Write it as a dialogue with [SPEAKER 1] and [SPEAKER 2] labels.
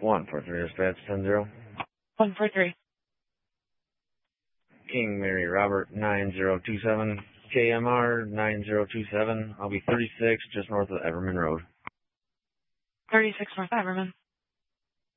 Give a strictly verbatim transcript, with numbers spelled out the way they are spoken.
[SPEAKER 1] one four three dispatch ten zero.
[SPEAKER 2] one four three.
[SPEAKER 1] King Mary Robert nine zero two seven. K M R nine zero two seven. I'll be thirty-six just north of Everman Road.
[SPEAKER 2] thirty-six North Everman.